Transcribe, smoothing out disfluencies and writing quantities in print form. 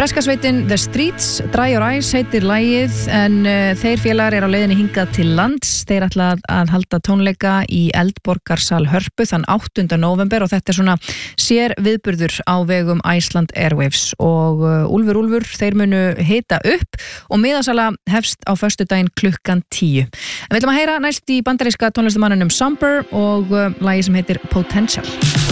Breska sveitin The Streets, Dry Your Eyes heitir lagið, en þeir félagar á leiðinni hingað til lands. Þeir ætla að halda tónleika í Eldborgarsal Hörpu þann 8. nóvember og þetta svona sér viðburður á vegum Iceland Airwaves og Úlfur, þeir munu hita upp og miðasala hefst á föstudaginn klukkan 10. En við ætlum að heyra næst í bandaríska tónlistamannunum Somber og lagið sem heitir Potential.